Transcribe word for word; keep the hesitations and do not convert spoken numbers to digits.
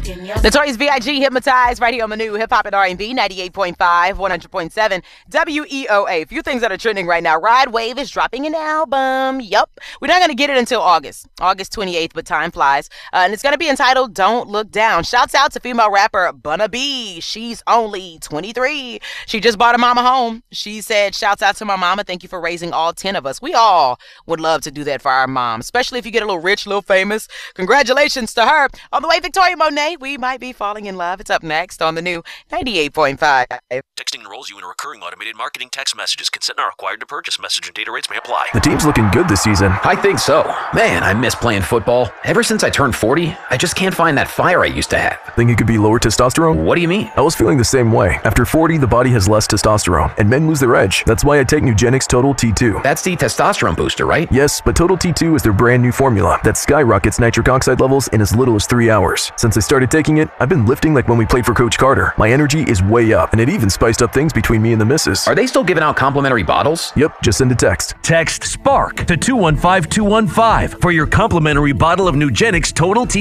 Notorious B I G Hypnotized right here on the new Hip Hop and R and B ninety-eight point five, one hundred point seven W E O A. A few things that are trending right now. Rod Wave is dropping an album. Yup. We're not going to get it until August. August twenty-eighth, but time flies. Uh, and it's going to be entitled Don't Look Down. Shouts out to female rapper Bunna B. She's only twenty-three. She just bought a mama home. She said, shouts out to my mama. Thank you for raising all ten of us. We all would love to do that for our mom, especially if you get a little rich, a little famous. Congratulations to her. On the way, Victoria Monet. We might be falling in love. It's up next on the new ninety-eight point five. Texting enrolls you in a recurring automated marketing text messages. Consent not required to purchase. Message and data rates may apply. The team's looking good this season. I think so. Man, I miss playing football. Ever since I turned forty, I just can't find that fire I used to have. Think it could be lower testosterone? What do you mean? I was feeling the same way. After forty, the body has less testosterone, and men lose their edge. That's why I take Nugenix Total T two. That's the testosterone booster, right? Yes, but Total T two is their brand new formula that skyrockets nitric oxide levels in as little as three hours. Since I started taking it, I've been lifting like when we played for Coach Carter. My energy is way up, and it even spiced up things between me and the missus. Are they still giving out complimentary bottles? Yep, just send a text. Text SPARK to two one five two one five for your complimentary bottle of Nugenix Total T.